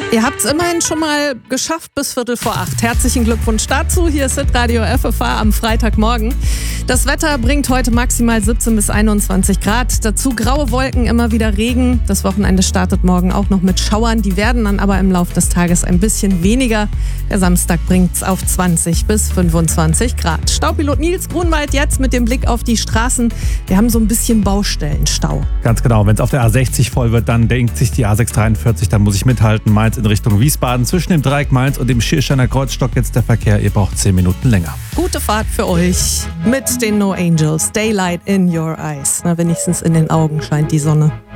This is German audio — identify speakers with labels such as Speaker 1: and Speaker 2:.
Speaker 1: Ihr habt es immerhin schon mal geschafft bis 7:45. Herzlichen Glückwunsch dazu. Hier ist Hitradio FFH am Freitagmorgen. Das Wetter bringt heute maximal 17 bis 21 Grad. Dazu graue Wolken, immer wieder Regen. Das Wochenende startet morgen auch noch mit Schauern. Die werden dann aber im Laufe des Tages ein bisschen weniger. Der Samstag bringt es auf 20 bis 25 Grad. Staupilot Nils Grunwald jetzt mit dem Blick auf die Straßen. Wir haben so ein bisschen Baustellenstau.
Speaker 2: Ganz genau. Wenn es auf der A60 voll wird, dann denkt sich die A643, dann muss ich mithalten. Mainz in Richtung Wiesbaden. Zwischen dem Dreieck Mainz und dem Schiersteiner Kreuzstock jetzt der Verkehr. Ihr braucht 10 Minuten länger.
Speaker 1: Gute Fahrt für euch mit den No Angels. Daylight in your eyes. Na, wenigstens in den Augen scheint die Sonne.